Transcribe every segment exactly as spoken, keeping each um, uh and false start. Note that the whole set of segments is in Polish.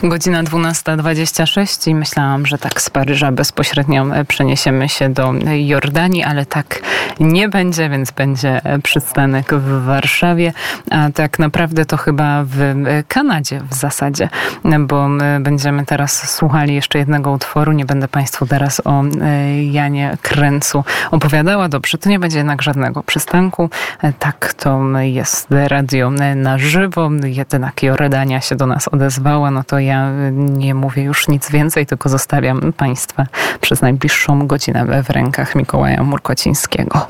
Godzina dwunasta dwadzieścia sześć i myślałam, że tak z Paryża bezpośrednio przeniesiemy się do Jordanii, ale tak nie będzie, więc będzie przystanek w Warszawie, a tak naprawdę to chyba w Kanadzie w zasadzie, bo będziemy teraz słuchali jeszcze jednego utworu. Nie będę Państwu teraz o Janie Kręcu opowiadała. Dobrze, to nie będzie jednak żadnego przystanku. Tak to jest radio na żywo, jednak Jordania się do nas odezwała, no to ja nie mówię już nic więcej, tylko zostawiam Państwa przez najbliższą godzinę w rękach Mikołaja Murkocińskiego.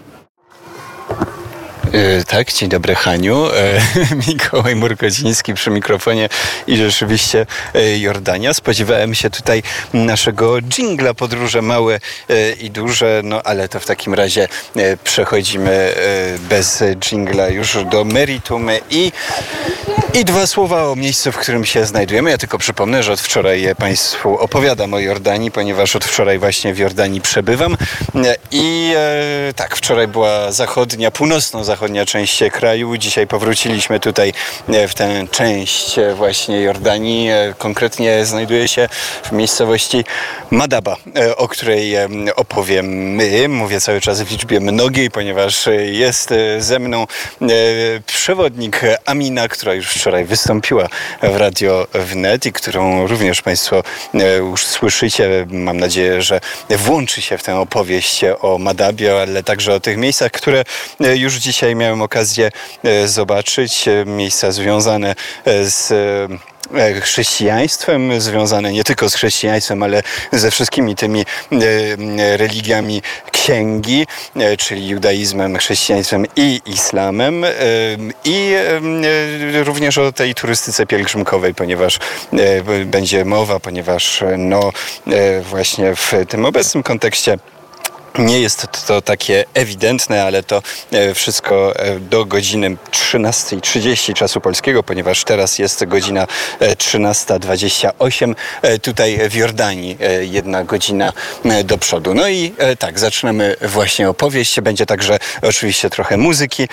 Yy, tak, dzień dobry Haniu. Yy, Mikołaj Murkociński przy mikrofonie i rzeczywiście yy, Jordania. Spodziewałem się tutaj naszego dżingla, podróże małe yy, i duże, no ale to w takim razie yy, przechodzimy yy, bez dżingla już do meritum i, i dwa słowa o miejscu, w którym się znajdujemy. Ja tylko przypomnę, że od wczoraj Państwu opowiadam o Jordanii, ponieważ od wczoraj właśnie w Jordanii przebywam yy, i yy, tak, wczoraj była zachodnia, północno-zachodnia zachodnia część kraju. Dzisiaj powróciliśmy tutaj w tę część właśnie Jordanii. Konkretnie znajduje się w miejscowości Madaba, o której opowiem my. Mówię cały czas w liczbie mnogiej, ponieważ jest ze mną przewodnik Amina, która już wczoraj wystąpiła w Radio Wnet i którą również Państwo już słyszycie. Mam nadzieję, że włączy się w tę opowieść o Madabie, ale także o tych miejscach, które już dzisiaj miałem okazję zobaczyć. Miejsca związane z chrześcijaństwem, związane nie tylko z chrześcijaństwem, ale ze wszystkimi tymi religiami księgi, czyli judaizmem, chrześcijaństwem i islamem, i również o tej turystyce pielgrzymkowej, ponieważ będzie mowa, ponieważ no właśnie w tym obecnym kontekście nie jest to takie ewidentne, ale to wszystko do godziny trzynastej trzydzieści czasu polskiego, ponieważ teraz jest godzina trzynasta dwadzieścia osiem. Tutaj w Jordanii jedna godzina do przodu. No i tak, zaczynamy właśnie opowieść. Będzie także oczywiście trochę muzyki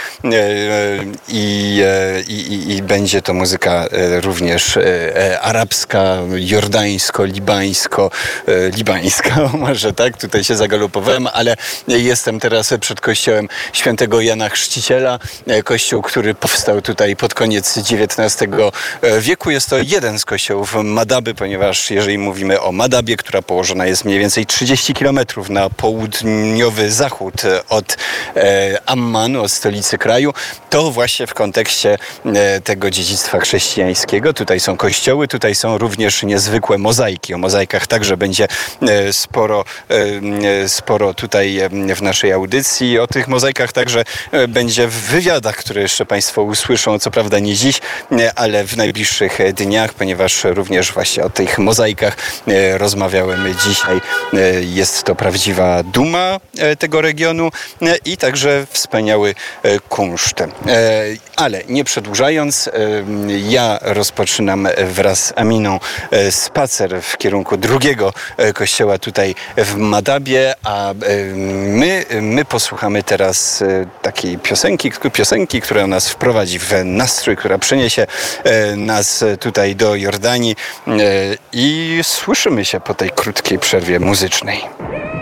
i, i, i będzie to muzyka również arabska, jordańsko, libańsko, libańska, może tak, tutaj się zagalopowałem, ale jestem teraz przed kościołem świętego Jana Chrzciciela. Kościół, który powstał tutaj pod koniec dziewiętnastego wieku. Jest to jeden z kościołów Madaby, ponieważ jeżeli mówimy o Madabie, która położona jest mniej więcej trzydzieści kilometrów na południowy zachód od Ammanu, od stolicy kraju, to właśnie w kontekście tego dziedzictwa chrześcijańskiego. Tutaj są kościoły, tutaj są również niezwykłe mozaiki. O mozaikach także będzie sporo, sporo tutaj w naszej audycji. O tych mozaikach także będzie w wywiadach, które jeszcze Państwo usłyszą, co prawda nie dziś, ale w najbliższych dniach, ponieważ również właśnie o tych mozaikach rozmawiałem dzisiaj. Jest to prawdziwa duma tego regionu i także wspaniały kunszt. Ale nie przedłużając, ja rozpoczynam wraz z Aminą spacer w kierunku drugiego kościoła tutaj w Madabie, a my, my posłuchamy teraz takiej piosenki, piosenki, która nas wprowadzi w nastrój, która przeniesie nas tutaj do Jordanii i słyszymy się po tej krótkiej przerwie muzycznej.